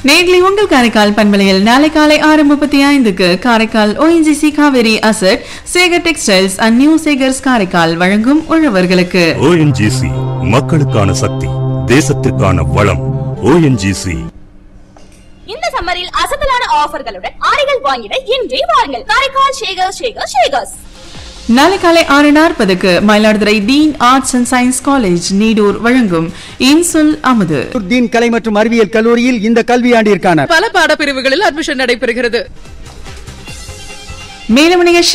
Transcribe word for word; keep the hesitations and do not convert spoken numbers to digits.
Nearly உங்கள் காரைக்கால் பண்பலையில் நாளை காலை ஆறு முப்பத்தி ஐந்துக்கு Karaikal ONGC Kaveri asset Sekar textiles and new Sekar's Karaikal வழங்கும் உழவர்களுக்கு. ஓஎன்ஜிசி மக்களுக்கான சக்தி, தேசத்திற்கான வளம். ஓஎன்ஜிசி. இந்த சம்மரில் அசத்தலான ஆஃபர்களுடன் ஆடைகள் வாங்கிட இன்றே வாருங்கள் காரைக்கால் ஷேகர் ஷேகர் ஷேகர்ஸ். நாளை காலை ஆறு நாற்பதுக்கு Mayiladuthurai dean arts and science college Needur வழங்கும் இன்சொல் அமுது. டீன் கலை மற்றும் அறிவியல் கல்லூரியில் இந்த கல்வியாண்டிற்கான பல பாடப்பிரிவுகளில் அட்மிஷன் நடைபெறுகிறது. மேலும் நிகழ்ச்சி